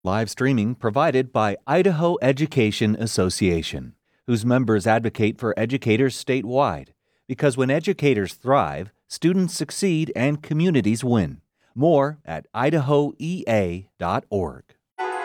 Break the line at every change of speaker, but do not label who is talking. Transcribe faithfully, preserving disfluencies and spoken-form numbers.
Live streaming provided by Idaho Education Association, whose members advocate for educators statewide. Because when educators thrive, students succeed and communities win. More at idaho e a dot org.